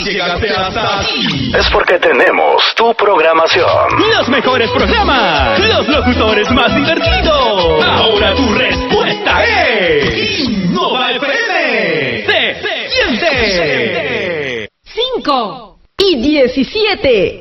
Llegaste hasta aquí. Es porque tenemos tu programación. Los mejores programas. Los locutores más divertidos. Ahora tu respuesta es Innova FM. Se siente. 5 y 17.